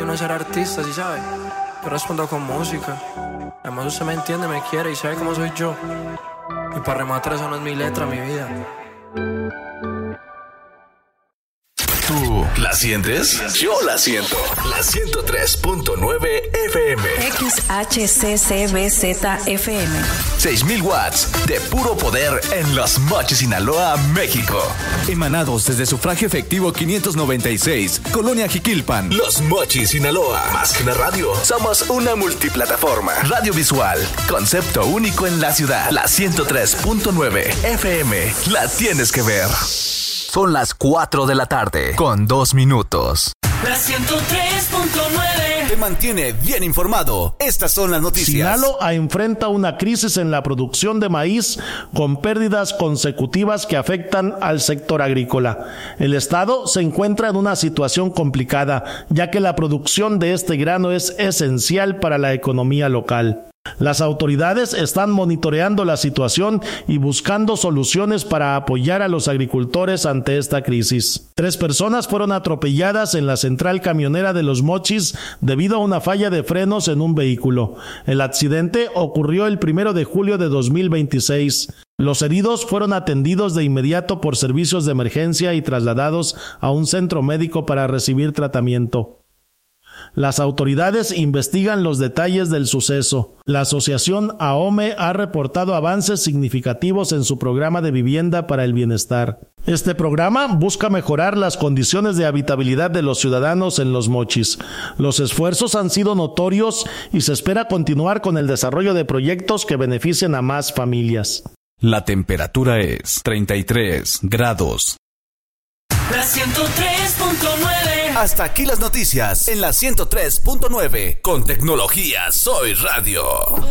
no es ser artista, ¿sí sabe? Yo respondo con música. Además usted me entiende, me quiere y sabe cómo soy yo. Y para rematar eso no es mi letra, mi vida. ¿Tú la sientes? Yo la siento. La 103.9 FM. XHCCBZ-FM. 6,000 watts de puro poder en Los Mochis, Sinaloa, México. Emanados desde Sufragio Efectivo 596, Colonia Jiquilpan. Los Mochis, Sinaloa. Más que una radio, somos una multiplataforma. Radio visual, concepto único en la ciudad. La 103.9 FM. La tienes que ver. Son las 4 de la tarde, con 2 minutos. La 103.9 te mantiene bien informado. Estas son las noticias. Sinaloa enfrenta una crisis en la producción de maíz con pérdidas consecutivas que afectan al sector agrícola. El estado se encuentra en una situación complicada, ya que la producción de este grano es esencial para la economía local. Las autoridades están monitoreando la situación y buscando soluciones para apoyar a los agricultores ante esta crisis. 3 personas fueron atropelladas en la central camionera de Los Mochis debido a una falla de frenos en un vehículo. El accidente ocurrió el 1 de julio de 2026. Los heridos fueron atendidos de inmediato por servicios de emergencia y trasladados a un centro médico para recibir tratamiento. Las autoridades investigan los detalles del suceso. La asociación AOME ha reportado avances significativos en su programa de vivienda para el bienestar. Este programa busca mejorar las condiciones de habitabilidad de los ciudadanos en Los Mochis. Los esfuerzos han sido notorios y se espera continuar con el desarrollo de proyectos que beneficien a más familias. La temperatura es 33 grados. La 103.9. Hasta aquí las noticias en la 103.9. Con tecnología Soy Radio.